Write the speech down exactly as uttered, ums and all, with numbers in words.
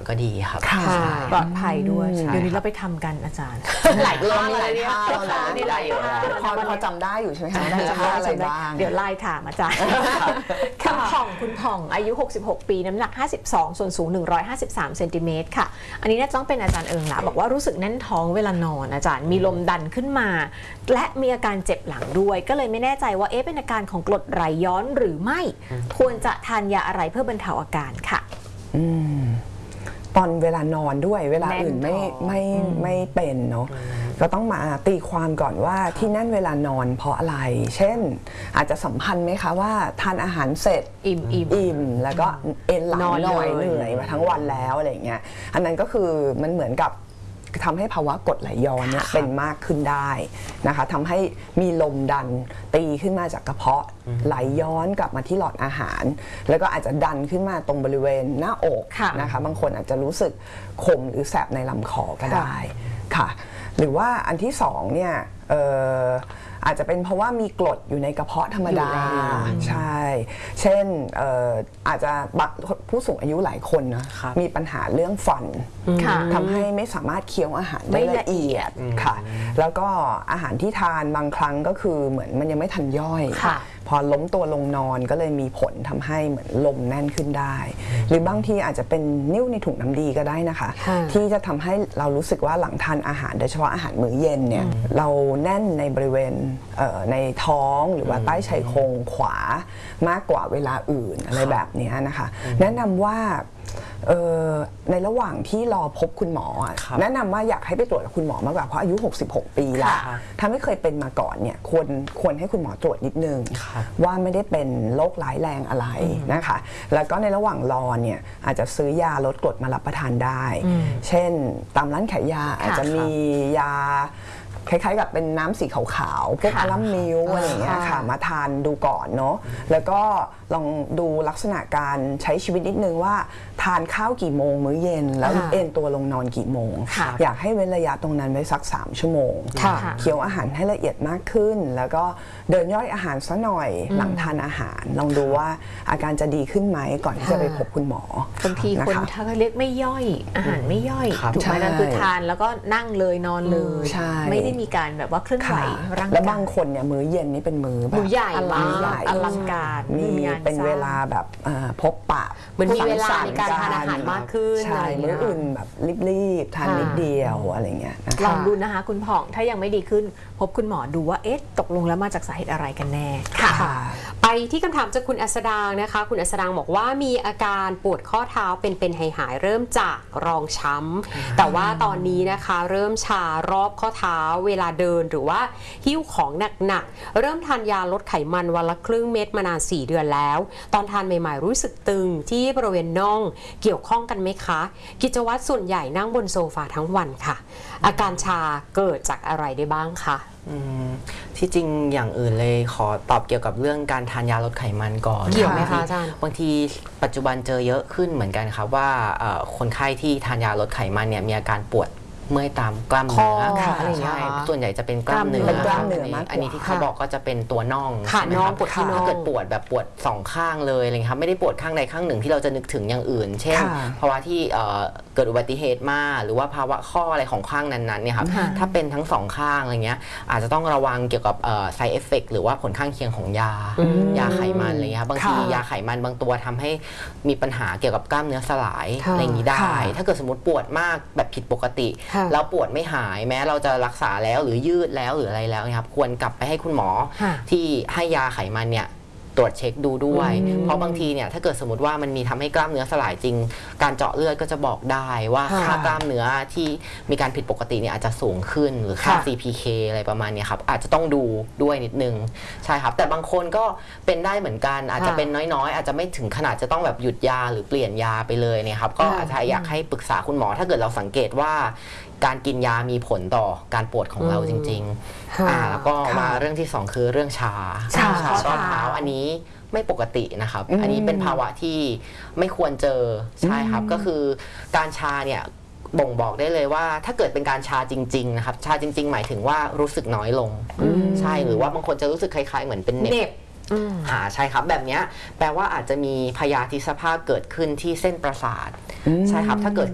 ก็ดีครับปลอดภัยด้วยเดี๋ยวนี้เราไปทำกันอาจารย์หลายท่าหลายท่าแล้วนะนี่หลายพอพอจำได้อยู่ใช่ไหมคะได้ท่าอะไรบ้างเดี๋ยวไล่ถามอาจารย์คุณผ่องคุณผ่องอายุหกสิบหกปีน้ำหนักห้าสิบสองส่วนสูงหนึ่งร้อยห้าสิบสามเซนติเมตรค่ะอันนี้น่าจะต้องเป็นอาจารย์เอิงละบอกว่ารู้สึกแน่นท้องเวลานอนอาจารย์มีลมดันขึ้นมาและมีอาการเจ็บหลังด้วยก็เลยไม่แน่ใจว่าเอ๊ะเป็นอาการของกรดไหลย้อนหรือไม่ควรจะทานยาอะไรเพื่อบรรเทาอาการค่ะอืมตอนเวลานอนด้วยเวลาอื่นไม่ไม่ไม่เป็นเนาะก็ต้องมาตีความก่อนว่าที่นั่นเวลานอนเพราะอะไรเช่นอาจจะสัมพันธ์ไหมคะว่าทานอาหารเสร็จอิ่มอิ่มอิ่มแล้วก็เอนหลังหน่อยเหนื่อยมาทั้งวันแล้วอะไรเงี้ยอันนั้นก็คือมันเหมือนกับทำให้ภาวะกรดไหลย้อนเนี่ยเป็นมากขึ้นได้นะคะทำให้มีลมดันตีขึ้นมาจากกระเพาะไหลย้อนกลับมาที่หลอดอาหารแล้วก็อาจจะดันขึ้นมาตรงบริเวณหน้าอกนะคะบางคนอาจจะรู้สึกขมหรือแสบในลำคอก็ได้ค่ะหรือว่าอันที่สองเนี่ยอาจจะเป็นเพราะว่ามีกรดอยู่ในกระเพาะธรรมดาใช่เช่นอาจจะผู้สูงอายุหลายคนนะมีปัญหาเรื่องฟันทำให้ไม่สามารถเคี้ยวอาหารได้ละเอียดค่ะแล้วก็อาหารที่ทานบางครั้งก็คือเหมือนมันยังไม่ทันย่อยพอล้มตัวลงนอนก็เลยมีผลทำให้เหมือนลมแน่นขึ้นได้หรือบางทีอาจจะเป็นนิ่วในถุงน้ำดีก็ได้นะคะที่จะทำให้เรารู้สึกว่าหลังทานอาหารโดยเฉพาะอาหารมื้อเย็นเนี่ยเราแน่นในบริเวณในท้องหรือว่าใต้ชายโครงขวามากกว่าเวลาอื่นอะไรแบบนี้นะคะแนะนำว่าในระหว่างที่รอพบคุณหมอแนะนำว่าอยากให้ไปตรวจกับคุณหมอมากกว่าเพราะอายุหกสิบหกปีแล้วถ้าไม่เคยเป็นมาก่อนเนี่ยควรควรให้คุณหมอตรวจนิดนึงว่าไม่ได้เป็นโรคร้ายแรงอะไรนะคะแล้วก็ในระหว่างรอเนี่ยอาจจะซื้อยาลดกรดมารับประทานได้เช่นตามร้านขายยาอาจจะมียาคล้ายๆกับเป็นน้ำสีขาวๆพวกอาลัมมิลอะไรอย่างเงี้ยค่ะมาทานดูก่อนเนาะแล้วก็ลองดูลักษณะการใช้ชีวิตนิดนึงว่าทานข้าวกี่โมงมื้อเย็นแล้วเอนตัวลงนอนกี่โมงอยากให้เว้นระยะตรงนั้นไว้สักสามชั่วโมงเคี้ยวอาหารให้ละเอียดมากขึ้นแล้วก็เดินย่อยอาหารซะหน่อยหลังทานอาหารลองดูว่าอาการจะดีขึ้นไหมก่อนที่จะไปพบคุณหมอบางทีคนถ้าเรียกไม่ย่อยอาหารไม่ย่อยถูกไหมนั่นคือทานแล้วก็นั่งเลยนอนเลยไม่ได้มีการแบบว่าเคลื่อนไหวร่างกายแล้วบางคนเนี่ยมื้อเย็นนี่เป็นมื้อแบบใหญ่มากอลังการมีเป็นเวลาแบบพบปะเหมือนมีเวลาในการทานอาหารมากขึ้นใช่มื้ออื่นแบบรีบๆทานนิดเดียวอะไรเงี้ยลองดูนะคะคุณผ่องถ้ายังไม่ดีขึ้นพบคุณหมอดูว่าเอ๊ะตกลงแล้วมาจากสาเหตุอะไรกันแน่ค่ะไปที่คำถามจากคุณอัสดางนะคะคุณอัสดางบอกว่ามีอาการปวดข้อเท้าเป็นๆหายๆเริ่มจากรองช้ำแต่ว่าตอนนี้นะคะเริ่มชารอบข้อเท้าเวลาเดินหรือว่าหิ้วของหนักๆเริ่มทานยาลดไขมันวันละครึ่งเม็ดมานานสี่เดือนแล้วตอนทานใหม่ๆรู้สึกตึงที่บริเวณน่องเกี่ยวข้องกันไหมคะกิจวัตรส่วนใหญ่นั่งบนโซฟาทั้งวันค่ะอาการชาเกิดจากอะไรได้บ้างคะที่จริงอย่างอื่นเลยขอตอบเกี่ยวกับเรื่องการทานยาลดไขมันก่อนเกี่ยวไหมคะอาจารย์บางทีปัจจุบันเจอเยอะขึ้นเหมือนกันครับว่าคนไข้ที่ทานยาลดไขมันเนี่ยมีอาการปวดเมื่อยตามกล้ามเนื้อใช่ส่วนใหญ่จะเป็นกล้ามเนื้ออันนี้ที่เขาบอกก็จะเป็นตัวน่องค่ะน่องปวดที่น่องถ้าเกิดปวดแบบปวดสองข้างเลยอะไรครับไม่ได้ปวดข้างใดข้างหนึ่งที่เราจะนึกถึงอย่างอื่นเช่นภาวะที่เกิดอุบัติเหตุมาหรือว่าภาวะข้ออะไรของข้างนั้นๆเนี่ยครับถ้าเป็นทั้งสองข้างอะไรเงี้ยอาจจะต้องระวังเกี่ยวกับ side effect หรือว่าผลข้างเคียงของยายาไขมันอะไรเงี้ยบางทียาไขมันบางตัวทำให้มีปัญหาเกี่ยวกับกล้ามเนื้อสลายอะไรอย่างนี้ได้ถ้าเกิดสมมติปวดมากแบบผิดปกติแล้วปวดไม่หายแม้เราจะรักษาแล้วหรือยืดแล้วหรืออะไรแล้วนะครับควรกลับไปให้คุณหมอที่ให้ยาไขมันเนี่ยตรวจเช็คดูด้วยเพราะบางทีเนี่ยถ้าเกิดสมมติว่ามันมีทำให้กล้ามเนื้อสลายจริงการเจาะเลือดก็จะบอกได้ว่าค่ากล้ามเนื้อที่มีการผิดปกติเนี่ยอาจจะสูงขึ้นหรือค่า ซี พี เค อะไรประมาณนี้ครับอาจจะต้องดูด้วยนิดนึงใช่ครับแต่บางคนก็เป็นได้เหมือนกันอาจจะเป็นน้อยๆอาจจะไม่ถึงขนาดจะต้องแบบหยุดยาหรือเปลี่ยนยาไปเลยเนี่ยครับก็อาจจะอยากให้ปรึกษาคุณหมอถ้าเกิดเราสังเกตว่าการกินยามีผลต่อการปวดของเราจริงๆอ่าแล้วก็มาเรื่องที่สองคือเรื่องชาชาข้อเท้าอันนี้ไม่ปกตินะครับอันนี้เป็นภาวะที่ไม่ควรเจอใช่ครับก็คือการชาเนี่ยบ่งบอกได้เลยว่าถ้าเกิดเป็นการชาจริงๆนะครับชาจริงๆหมายถึงว่ารู้สึกน้อยลงใช่หรือว่าบางคนจะรู้สึกคล้ายๆเหมือนเป็นเน็บหาใช่ครับแบบนี้แปลว่าอาจจะมีพยาธิสภาพเกิดขึ้นที่เส้นประสาทใช่ครับถ้าเกิด